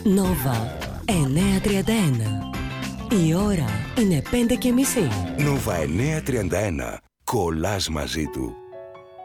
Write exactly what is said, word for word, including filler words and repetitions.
Νόβα εννιακόσια τριάντα ένα. Η ώρα είναι πέντε και μισή. Νόβα εννιακόσια τριάντα ένα. Κολλάς μαζί του.